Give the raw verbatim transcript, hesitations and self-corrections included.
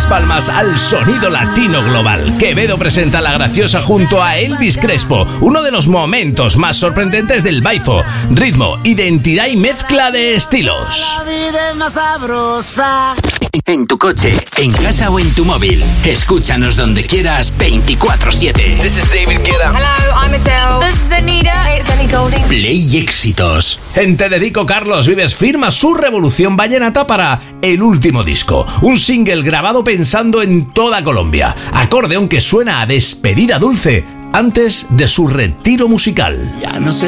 Las Palmas al sonido latino global. Quevedo presenta La Graciosa junto a Elvis Crespo, uno de los momentos más sorprendentes del baifo. Ritmo, identidad y mezcla de estilos. La vida es más sabrosa. En tu coche, en casa o en tu móvil. Escúchanos donde quieras, veinticuatro siete. This is David Guetta. Hello, I'm Adele. This is Anita. Hey, it's Ellie Goulding. Play éxitos. En Te Dedico, Carlos Vives firma su revolución vallenata para El Último Disco, un single grabado pensando en toda Colombia. Acordeón que suena a despedida dulce antes de su retiro musical. Ya no sé